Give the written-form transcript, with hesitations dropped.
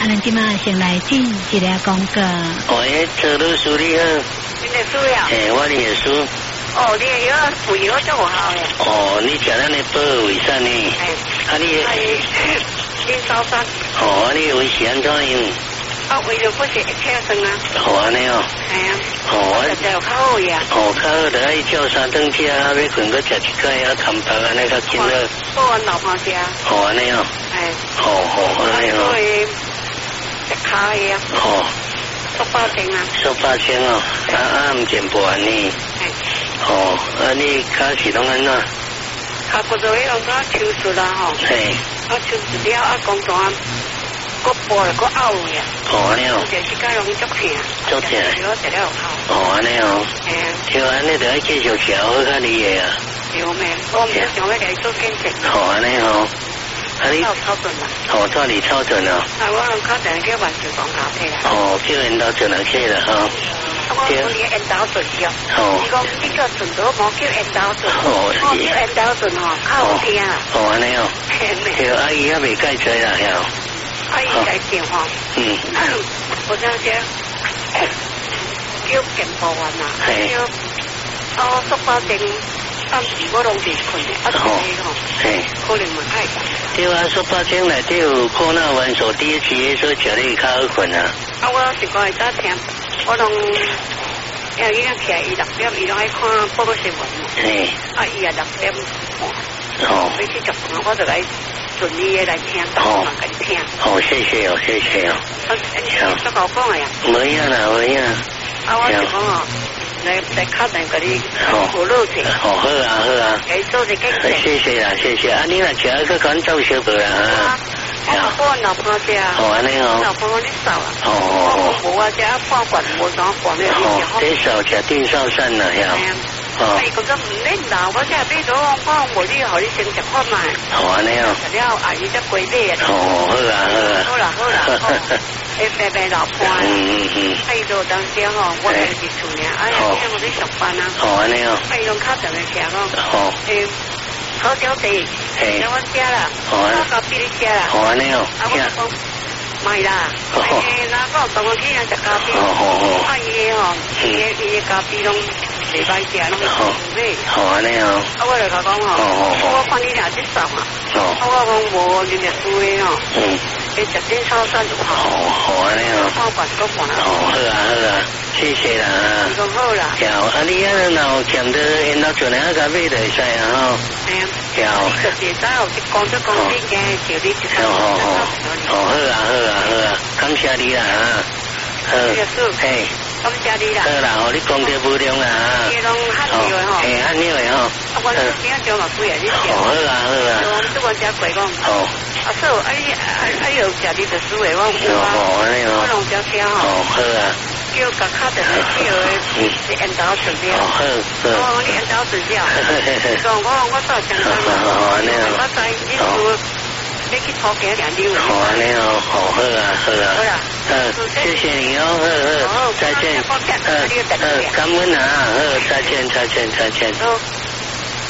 咱今嘛先来进一个广告。 喂，车路书你好。 你的书呀？ 我的书。 哦，你的药补药做有效的。 哦，你吃咱的保胃散呢？你金烧山。 你胃是安怎样？ 胃就不是一车生啊。 安尼哦。 系啊。我就较好呀。 较好就爱照三顿吃，要困搁吃一盖啊，淡薄安尼较紧了。 做完老婆吃。 安尼哦。安尼哦。 食卡的啊。18斤啊。 18斤哦，唔减半呢。你卡是拢安怎？ 卡不做迄种个手术啦吼。 嘿。 手术了工作搁播了搁拗呀。 安尼哦。 就是甲拢足疼。 足疼。 我食了好。 安尼哦。对，安尼就要继续吃好较厉害啊。 对咩？我唔想要来做检查。 安尼哦。 你超准啦。 照你超准啊。 我拢靠定叫万寿光咖啡啦。 叫引导准就可以了哈。 我讲你引导准叫。你讲你个准都冇叫引導準。我叫引導準較好聽啊。 安尼哦。對，阿姨也未介紹啦，係。 阿姨介紹吼。我想講叫健保員啊。叫18斤。暫時我攏是困的，可能嘛太大。 對啊，18斤內底有抗那元素 DHA， 所以食你較好困啊。 我是講會早聽，我攏伊起來伊6點，伊攏愛看報告新聞嘛。伊6點半，每次食飯我就來順利的來聽，我給你聽。 謝謝哦，謝謝哦。 你都搞講的呀？ 冇影啦，冇影。 我是講來敲定嗰啲好路程。 好啊。 給做啲經濟。 謝謝。你若食個趕走小無啦哈。 我老婆食。 安尼哦。 老婆你少啊。我食半罐，我怎罐咧？ 你少食定少散啦，呀。 伊講咗唔拎啦，我即係俾咗我無你，互你先食看賣。 安尼哦。 食了阿姨則歸買啊。好啦。白老婆。伊就當時吼，我係住厝呢，我咧上班啊。 安尼哦。 伊攏較定嚟食講。好椒地，讓我食啦。我隔壁你食啦。 安尼哦。 我講唔係啦，嗱我同我去人食咖啡。伊吼，伊嘅咖啡攏禮拜食，攏係咩？ 安尼哦。 我就講我看你倆啲瘦啊。我講無你哋輸嘅吼。你食啲炒散就好。 安尼哦。 半罐都半啦。 好啊，謝謝啦。 咁好啦。 你啊，若欠到因老做呢咖啡就會使啊吼。 就是在我講咗講啲嘅，叫你食。 好啊，感謝你啦好。 嘿。 感謝你啦。 好啦，你講得無量啦你攏慳料的吼。 慳料的吼。 我今日將落水啊，你食。 好啊。 我食過講。 好。 所以有食你的思維，我攏食食吼。 好啊。 叫甲卡定嚟叫是引導準了。我你引導準了。我做正常。我在你做，你去拖幾兩溜。 安尼哦，好啊。謝謝你哦，再見。感恩啊，再見。